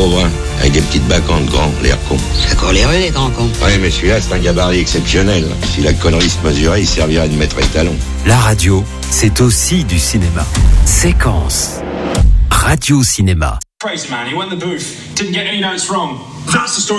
gros brun, avec des petites bacantes grands, l'air con. Ça court les rues, les grands cons. Ouais, mais celui-là, c'est un gabarit exceptionnel. Si la connerie se mesurait, il servirait de maître étalon. La radio, c'est aussi du cinéma. Séquence. Radio Cinéma. Crazy man, he went in the booth, didn't get any notes wrong. That's the story.